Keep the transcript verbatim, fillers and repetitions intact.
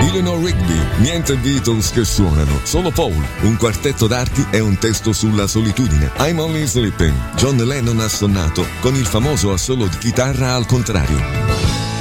Eleanor Rigby, niente Beatles che suonano, solo Paul, un quartetto d'archi e un testo sulla solitudine. I'm Only Sleeping, John Lennon ha suonato con il famoso assolo di chitarra al contrario.